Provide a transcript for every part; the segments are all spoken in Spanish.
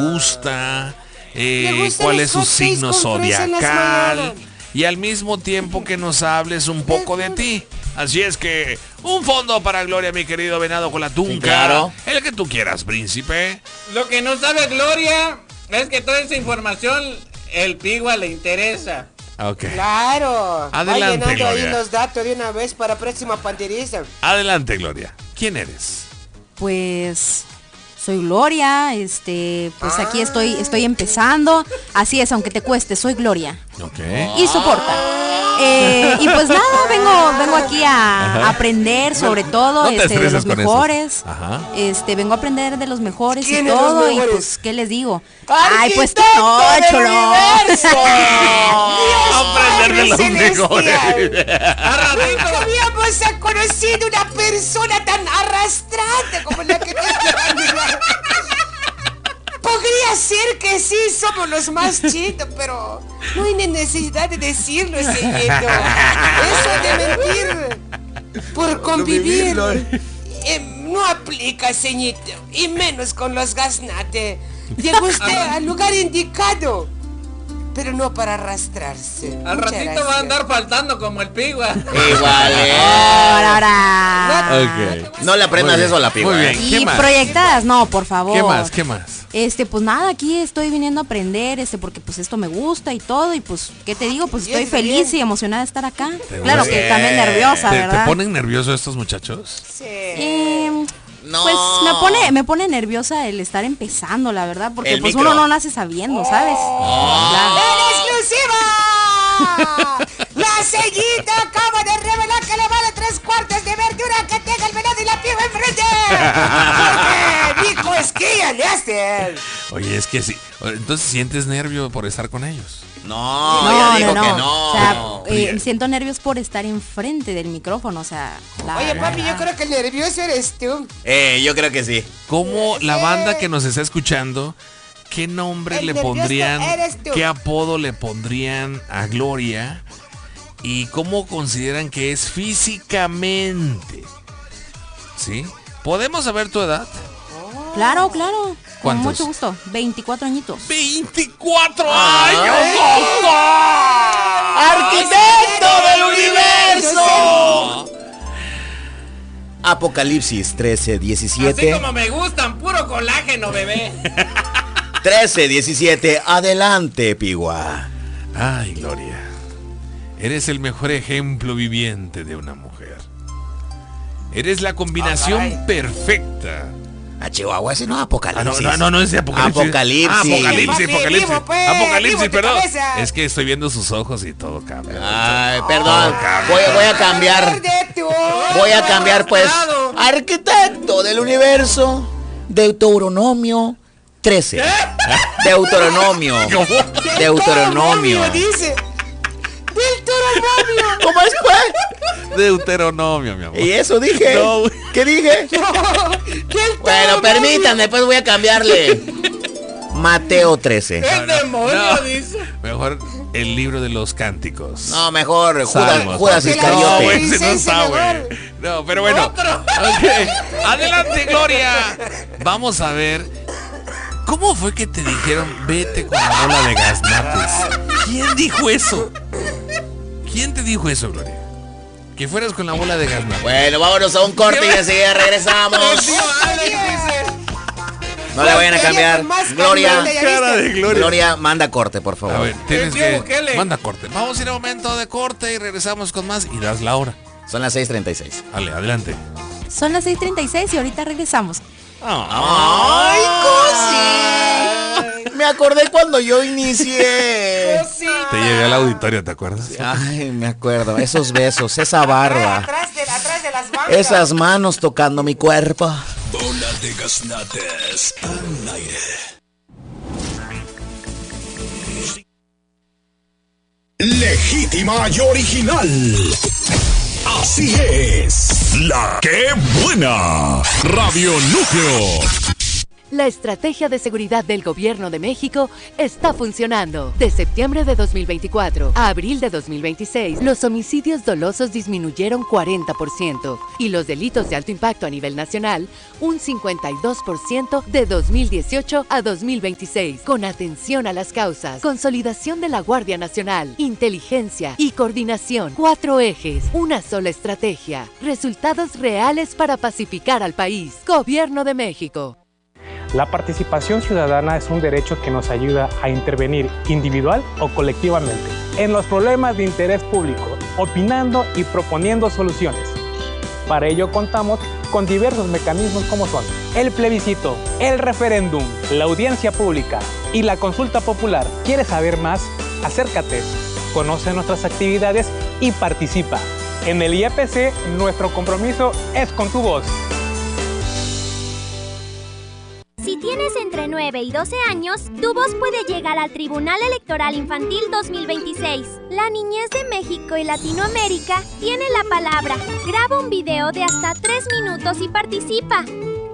gusta, gustan cuál los es su hotcakes signo con fresa en las zodiacal mañanas. y al mismo tiempo que nos hables un poco de ti. Así es que un fondo para Gloria, mi querido venado con la tunca. Sí, claro. El que tú quieras, príncipe. Lo que no sabe Gloria es que toda esa información el Pigua le interesa. Ok. Claro. Adelante, Va llenando ahí Gloria. los datos de una vez para próxima panderiza. Adelante, Gloria. ¿Quién eres? Pues soy Gloria, pues aquí estoy empezando. Así es, aunque te cueste, soy Gloria. Ok. Y soporta. Y pues nada, vengo aquí a aprender sobre todo no te de estreses los con eso. mejores. Ajá. Vengo a aprender de los mejores y ¿Quiénes los todo. Y mejores? pues, ¿qué les digo? Ay, pues que ¡Arquitecto no, del cholo. universo! Aprender de los Padre mejores. Nunca habíamos conocido una persona tan arrastrante como la que te acabas de dar. Podría ser que sí somos los más chidos, pero no hay necesidad de decirlo, señorito. Eso de mentir por convivir no aplica, señorito, y menos con los gaznates. Llegó usted al lugar indicado, pero no para arrastrarse. Al Muchas ratito gracias. va a andar faltando como el Pigua. Igual, Ahora. Ok. No le aprendas Muy bien, eso a la Pigua. muy bien. ¿Qué Y más? proyectadas, no, por favor. ¿Qué más? ¿Qué más? Pues nada, aquí estoy viniendo a aprender, porque pues esto me gusta y todo, y pues, ¿qué te digo? Pues estoy Bien, feliz bien. y emocionada de estar acá. ¿Te Claro gusta? que también nerviosa, ¿Te ¿verdad? ponen nerviosos estos muchachos? Sí. No. Pues me pone nerviosa el estar empezando, la verdad, porque El pues micro. uno no nace sabiendo, ¿sabes? Claro. ¡En exclusiva! La sellita acaba de revelar que le vale 3/4 de verdura que tenga el venado y la piba enfrente. Porque Nico Esquilla le hace. Oye, es que sí. Entonces sientes nervio por estar con ellos. No, ya dijo que no. O sea, No. siento nervios por estar enfrente del micrófono, o sea, la Oye, verdad. papi, yo creo que el nervioso eres tú. Yo creo que sí. ¿Cómo la banda que nos está escuchando, qué nombre El le nervioso pondrían, eres tú. qué apodo le pondrían a Gloria y cómo consideran que es físicamente? ¿Sí? ¿Podemos saber tu edad? Claro, con ¿Cuántos? mucho gusto. 24 añitos. 24 años. ¡Arquitecto del universo! Apocalipsis 13:17. Así como me gustan, puro colágeno, bebé. 13:17. Adelante, Pigua. Ay, Gloria. Eres el mejor ejemplo viviente de una mujer. Eres la combinación perfecta. A Chihuahua, ese no es Apocalipsis. No es de Apocalipsis. Apocalipsis. Apocalipsis, Papi, vivo, pues, Apocalipsis, vivo tu perdón. cabeza. Es que estoy viendo sus ojos y todo cambia. Ay, perdón. Voy a cambiar. Voy a cambiar, pues. Arquitecto del universo. Deuteronomio 13. Deuteronomio. Deuteronomio. Dice. Deuteronomio. ¿Cómo es, pues? Deuteronomio, mi amor. ¿Y eso dije? No. ¿Qué dije? Bueno, permítanme, pues voy a cambiarle. Mateo 13. El demonio, No. dice. Mejor el libro de los cánticos. No, mejor Salmos. Judas Porque la No, Iscariote. güey, ese no Licencia está, güey. mejor. No, pero bueno. Ok. Adelante, Gloria. Vamos a ver. ¿Cómo fue que te dijeron vete con la bola de gaznates? ¿Quién dijo eso? ¿Quién te dijo eso, Gloria? Que fueras con la bola de gaznates. Bueno, vámonos a un corte y enseguida regresamos. Tío Alex dice. No le vayan a cambiar. Gloria, Cara de Gloria. Gloria, manda corte, por A favor. ver, tienes tío que... Bukele. Manda corte. Vamos a ir a un momento de corte y regresamos con más y das la hora. Son las 6:36. Dale, adelante. Son las 6:36 y ahorita regresamos. ¡Ay, Cosi! Me acordé cuando yo inicié. Te llevé al auditorio, ¿te acuerdas? Ay, me acuerdo. Esos besos, esa barba, Atrás de las bancas. esas manos tocando mi cuerpo. Bola de gaznates al aire. Legítima y original. Así es. La que buena. Radio Núcleo. La estrategia de seguridad del Gobierno de México está funcionando. De septiembre de 2024 a abril de 2026, los homicidios dolosos disminuyeron 40% y los delitos de alto impacto a nivel nacional un 52% de 2018 a 2026. Con atención a las causas, consolidación de la Guardia Nacional, inteligencia y coordinación. 4 ejes, una sola estrategia. Resultados reales para pacificar al país. Gobierno de México. La participación ciudadana es un derecho que nos ayuda a intervenir individual o colectivamente en los problemas de interés público, opinando y proponiendo soluciones. Para ello contamos con diversos mecanismos como son el plebiscito, el referéndum, la audiencia pública y la consulta popular. ¿Quieres saber más? Acércate, conoce nuestras actividades y participa. En el IEPC, nuestro compromiso es con tu voz. Si tienes entre 9 y 12 años, tu voz puede llegar al Tribunal Electoral Infantil 2026. La niñez de México y Latinoamérica tiene la palabra. Graba un video de hasta 3 minutos y participa.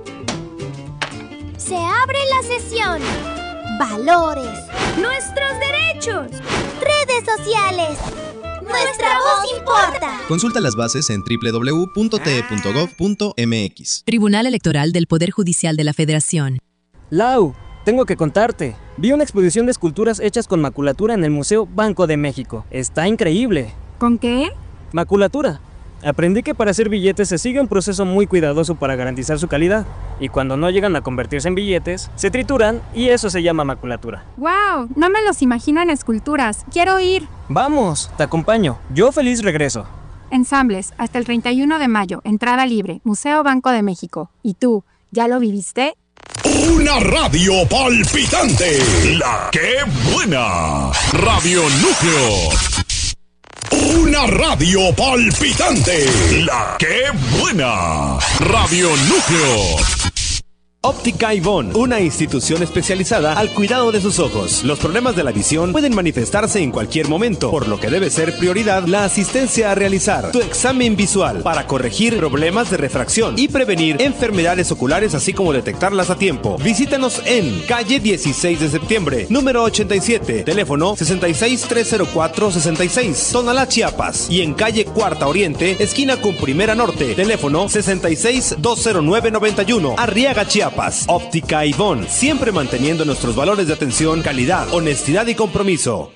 Se abre la sesión. Valores. Nuestros derechos. Redes sociales. Nuestra voz importa. Consulta las bases en www.te.gov.mx. Tribunal Electoral del Poder Judicial de la Federación. Lau, tengo que contarte. Vi una exposición de esculturas hechas con maculatura en el Museo Banco de México. Está increíble. ¿Con qué? Maculatura. Aprendí que para hacer billetes se sigue un proceso muy cuidadoso para garantizar su calidad. Y cuando no llegan a convertirse en billetes, se trituran y eso se llama maculatura. ¡Wow! No me los imagino en esculturas. ¡Quiero ir! ¡Vamos! Te acompaño. Yo feliz regreso. Ensambles, hasta el 31 de mayo. Entrada libre. Museo Banco de México. ¿Y tú, ya lo viviste? Una radio palpitante. La que buena. Radio Núcleo. Una radio palpitante. La que buena. Radio Núcleo. Óptica Ivonne, una institución especializada al cuidado de sus ojos. Los problemas de la visión pueden manifestarse en cualquier momento, por lo que debe ser prioridad la asistencia a realizar tu examen visual para corregir problemas de refracción y prevenir enfermedades oculares, así como detectarlas a tiempo. Visítanos en calle 16 de septiembre, número 87, teléfono 66-304-66, Tonalá, Chiapas, y en calle Cuarta Oriente, esquina con Primera Norte, teléfono 66-209-91, Arriaga, Chiapas. Óptica Ivonne, siempre manteniendo nuestros valores de atención, calidad, honestidad y compromiso.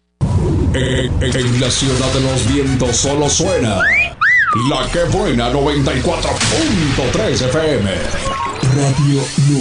En la ciudad de los vientos solo suena La que buena 94.3 FM. Radio Núcleo.